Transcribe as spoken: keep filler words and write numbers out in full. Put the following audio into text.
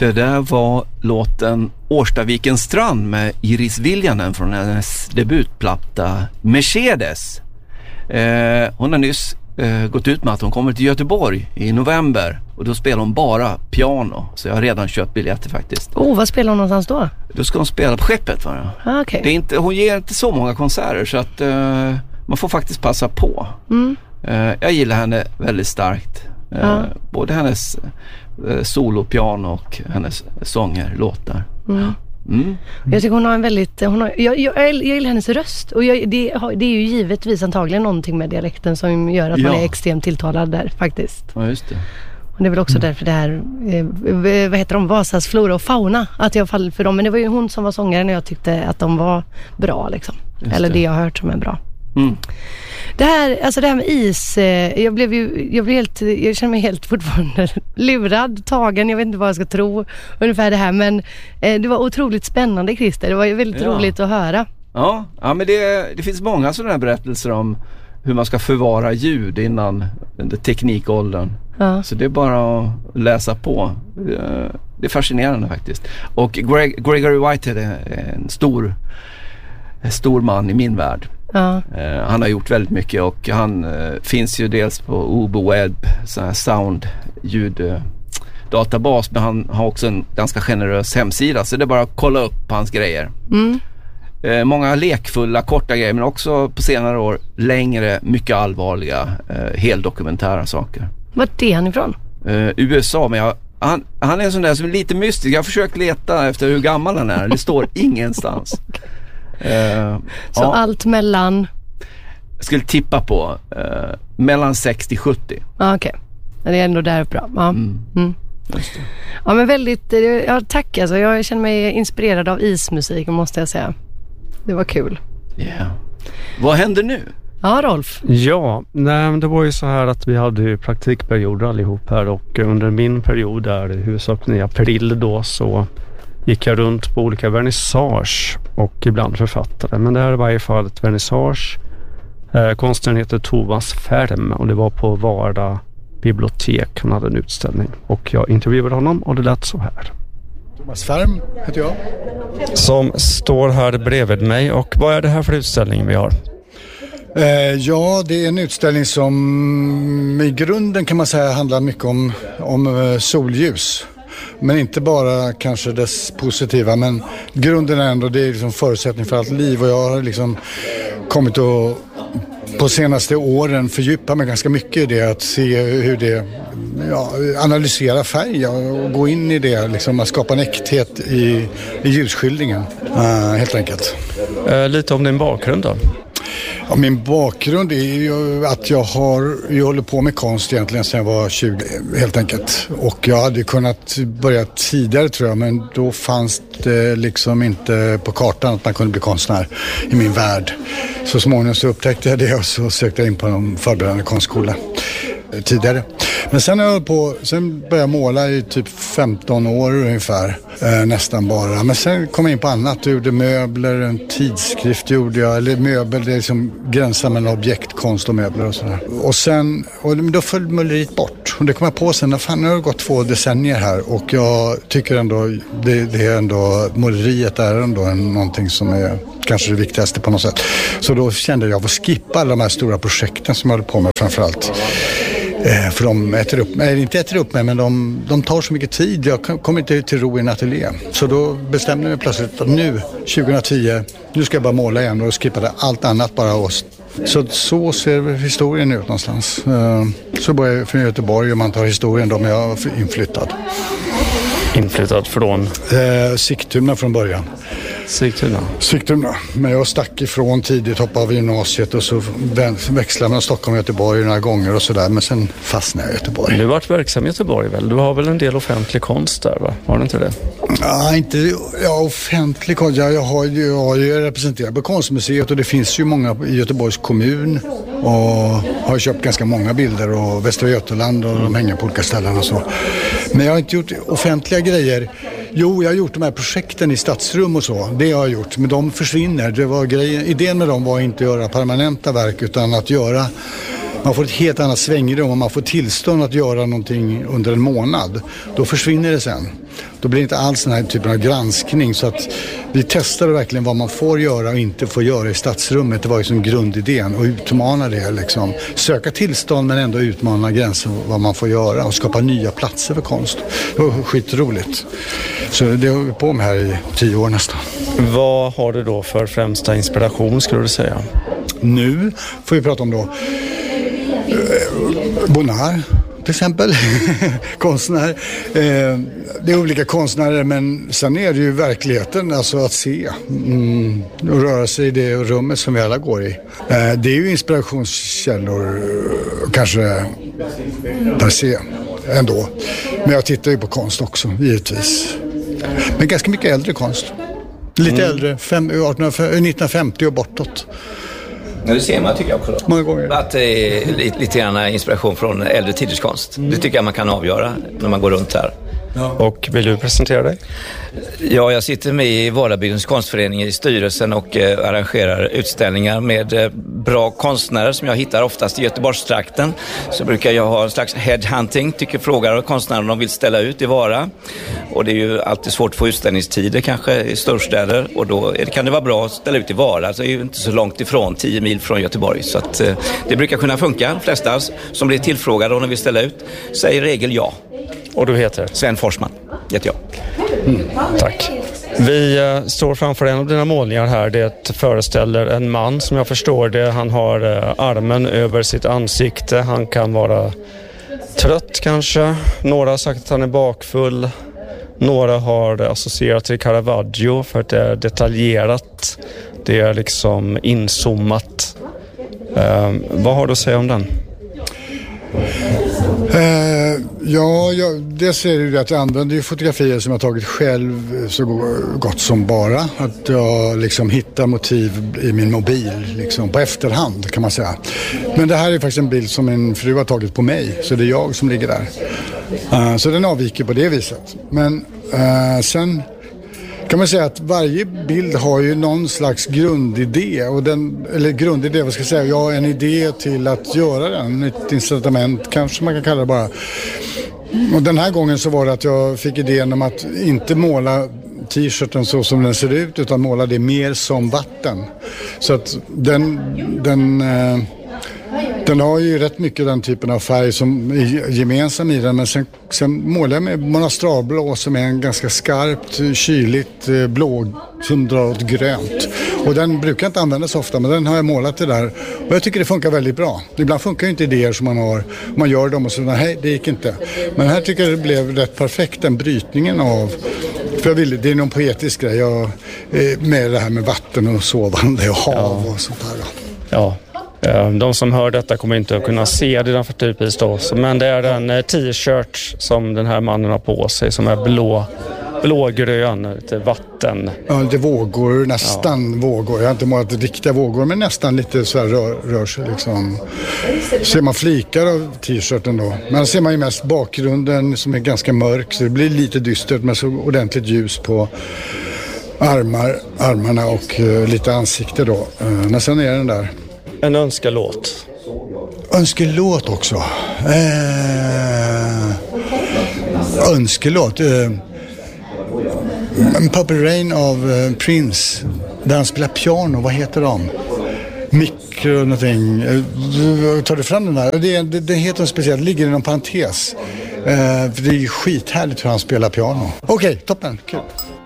Det där var låten Årstavikens strand med Iris Viljanen från hennes debutplatta Mercedes. Eh, hon har nyss eh, gått ut med att hon kommer till Göteborg i november och då spelar hon bara piano. Så jag har redan köpt biljetter faktiskt. Oh, vad spelar hon någonstans då? Då ska hon spela på Skeppet, va? Ah, okay. Det är inte, hon ger inte så många konserter så att eh, man får faktiskt passa på. Mm. Eh, jag gillar henne väldigt starkt. Eh, ja. Både hennes eh, solopiano och hennes sånger, låtar. Mm. Mm. Jag tycker hon har en väldigt hon har, jag, jag, jag gillar hennes röst och jag, det, det är ju givetvis antagligen någonting med dialekten som gör att ja. man är extremt tilltalad där faktiskt. Ja, just det. Och det är väl också mm. därför det här eh, vad heter de, Vasas flora och fauna att jag faller för dem, men det var ju hon som var sångaren och jag tyckte att de var bra liksom. Just eller det. det jag har hört som är bra. Mm. Det här, alltså det här med is, eh, jag blev ju, jag blev helt, jag känner mig helt fortfarande lurad, tagen, jag vet inte vad jag ska tro ungefär det här, men eh, det var otroligt spännande, Christer, det var ju väldigt ja. roligt att höra. Ja, ja men det, det finns många sådana här berättelser om hur man ska förvara ljud innan teknikåldern. Ja. Så det är bara att läsa på. Det är fascinerande faktiskt. Och Greg, Gregory Whitehead är en stor, en stor man i min värld. Ja. Uh, han har gjort väldigt mycket och han uh, finns ju dels på UboWeb, sån här sound ljud uh, databas, men han har också en ganska generös hemsida så det är bara att kolla upp hans grejer. Mm. Uh, många lekfulla korta grejer, men också på senare år längre, mycket allvarliga uh, heldokumentära saker. Vart är han ifrån? Uh, U S A, men jag, han, han är en sån där som är lite mystisk. Jag har försökt leta efter hur gammal han är. Det står ingenstans. Uh, så ja. allt mellan jag skulle tippa på uh, mellan sextio sjuttio. Ja, okej. Okay. Det är ändå där bra. Ja. Mm. Mm. Just det. Ja, men väldigt ja, tack alltså. Jag känner mig inspirerad av ismusik, måste jag säga. Det var kul. Yeah. Vad händer nu? Ja, Rolf. Ja, nej, det var ju så här att vi hade ju praktikperioder allihop här och under min period där, huvudsakligen i april då, så gick jag runt på olika vernissage och ibland författare. Men det här är i varje fall ett vernissage. Eh, konstnären heter Thomas Färm och det var på Vara bibliotek. Han hade en utställning och jag intervjuade honom och det lät så här. Thomas Färm heter jag. Som står här bredvid mig. Och vad är det här för utställning vi har? Eh, ja, det är en utställning som i grunden kan man säga handlar mycket om, om solljus. Men inte bara kanske dess positiva, men grunden är ändå, det är liksom förutsättning för allt liv. Och jag har liksom kommit att på senaste åren fördjupa mig ganska mycket i det, att se hur det, ja, analysera färg och gå in i det, liksom att skapa en äkthet i, i ljusskildringen, uh, helt enkelt. Eh, lite om din bakgrund då? Ja, min bakgrund är ju att jag har jag håller på med konst egentligen sedan jag var tjugo, helt enkelt. Och jag hade kunnat börja tidigare tror jag, men då fanns det liksom inte på kartan att man kunde bli konstnär i min värld. Så småningom så upptäckte jag det och så sökte jag in på en förberedande konstskola tidigare. Men sen har jag på, sen började jag måla i typ femton år ungefär, eh, nästan bara. Men sen kom jag in på annat, jag gjorde möbler, en tidskrift gjorde jag, eller möbel, det är liksom gränsar mellan objekt, konst och möbler och sådär. Och sen, och då föll måleriet bort. Och det kom jag på sen, fan, nu har det gått två decennier här och jag tycker ändå, det, det är ändå, måleriet är ändå en, någonting som är kanske det viktigaste på något sätt. Så då kände jag att skippa alla de här stora projekten som jag håller på med framförallt. Eh, för de äter upp mig, inte äter upp mig, men de, de tar så mycket tid. Jag kommer inte till ro i en ateljé. Så då bestämde jag mig plötsligt att nu, tjugohundratio, nu ska jag bara måla igen och skippade allt annat bara. Och, så, så ser historien ut någonstans. Eh, så började jag från Göteborg och man tar historien då, men jag är inflyttad. Inflyttad från? Eh, Sigtuna från början. Sigtuna? Sigtuna. Men jag stack ifrån tidigt, hoppade av gymnasiet och så växlade mellan Stockholm och Göteborg några gånger och sådär. Men sen fastnade jag i Göteborg. Du har varit verksam i Göteborg väl? Du har väl en del offentlig konst där, va? Har du inte det? Ja, inte ja, offentlig konst. Jag, jag har ju jag, jag representerat på Konstmuseet och det finns ju många i Göteborgs kommun. Och har köpt ganska många bilder och Västra Götaland och mm. de hänger på olika ställen och så. Men jag har inte gjort offentliga grejer. Jo, jag har gjort de här projekten i stadsrum och så. Det har jag gjort, men de försvinner. Det var grejen, idén med dem var inte att göra permanenta verk utan att göra Man får ett helt annat svängrum och man får tillstånd att göra någonting under en månad. Då försvinner det sen. Då blir det inte alls den här typen av granskning, så att vi testade verkligen vad man får göra och inte får göra i stadsrummet. Det var ju som grundidén, och utmana det liksom. Söka tillstånd men ändå utmana gränser vad man får göra och skapa nya platser för konst. Det var skitroligt. Så det har vi på med här i tio år nästan. Vad har du då för främsta inspiration, skulle du säga? Nu får vi prata om då Bonnard till exempel, konstnär. Eh, det är olika konstnärer, men sen är det ju verkligheten, alltså att se mm, och röra sig i det rummet som vi alla går i. Eh, det är ju inspirationskällor kanske per se ändå. Men jag tittar ju på konst också, givetvis. Men ganska mycket äldre konst. Lite mm. äldre, fem, nittonhundrafemtio och bortåt. Ja, det ser man, tycker jag också. Många gånger. Att det är lite, lite grann inspiration från äldre tiders konst. Mm. Det tycker jag man kan avgöra när man går runt här. Ja. Och vill du presentera dig? Ja, jag sitter med i Valabygdens konstförening i styrelsen och eh, arrangerar utställningar med eh, bra konstnärer som jag hittar oftast i Göteborgstrakten. Så brukar jag ha en slags headhunting, tycker frågar konstnärer om de vill ställa ut i Vara. Och det är ju alltid svårt att få utställningstider kanske i storstäder, och då är det, kan det vara bra att ställa ut i Vara. Alltså det är ju inte så långt ifrån, tio mil från Göteborg. Så att, eh, det brukar kunna funka. De flesta som blir tillfrågade om de vill ställa ut säger regel ja. Och du heter? Sven Forsman, heter jag. Mm, tack. Vi uh, står framför en av dina målningar här. Det föreställer en man, som jag förstår det. Han har uh, armen över sitt ansikte. Han kan vara trött kanske. Några har sagt att han är bakfull. Några har associerat till Caravaggio för att det är detaljerat. Det är liksom inzoomat. Uh, vad har du att säga om den? Uh, ja, ja, det ser ju att jag använder ju fotografier som jag tagit själv så gott som bara. Att jag liksom hittar motiv i min mobil liksom, på efterhand kan man säga. Men det här är faktiskt en bild som min fru har tagit på mig, så det är jag som ligger där. Uh, så den avviker på det viset. Men uh, sen kan man säga att varje bild har ju någon slags grundidé, och den, eller grundidé, vad ska jag säga, jag har en idé till att göra den, ett incitament kanske man kan kalla det bara. Och den här gången så var det att jag fick idén om att inte måla t-shirten så som den ser ut, utan måla det mer som vatten. Så att den, den eh, Den har ju rätt mycket den typen av färg som är gemensam i den, men sen, sen målar jag med monastralblå som är en ganska skarpt, kyligt blå som drar åt grönt. Och den brukar inte användas ofta, men den har jag målat det där. Och jag tycker det funkar väldigt bra. Ibland funkar ju inte idéer som man har, man gör dem och så, nej det gick inte. Men här tycker jag det blev rätt perfekt, den brytningen av, för jag ville, det är någon poetisk grej jag, med det här med vatten och sovande och hav och sånt där. Ja. De som hör detta kommer inte att kunna se det naturligtvis då. Men det är en t-shirt som den här mannen har på sig som är blå, blågrön, lite vatten. Ja, lite vågor, nästan ja. vågor. Jag har inte målat riktiga vågor, men nästan lite så här rör, rör sig liksom. Ser man flikar av t-shirten då. Men ser man ju mest bakgrunden som är ganska mörk, så det blir lite dystert med så ordentligt ljus på armar, armarna och uh, lite ansikte då. Uh, men sen är den där. En önskelåt. Önskelåt också. Eh, önskelåt. Eh, Purple Rain av eh, Prince. Där han spelar piano. Vad heter de? Mikro någonting. Eh, tar du fram den där? Det, det, det heter något speciellt. Det ligger i någon parentes. Eh, det är skithärligt hur han spelar piano. Okej, okay, toppen. Kul.